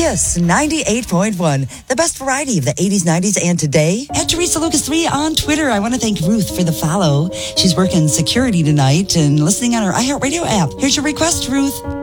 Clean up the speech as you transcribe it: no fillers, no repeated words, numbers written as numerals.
Kiss 98.1, the best variety of the 80s, 90s, and today. At Teresa Lucas 3 on Twitter. I want to thank Ruth for the follow. She's working security tonight and listening on our iHeartRadio app. Here's your request, Ruth.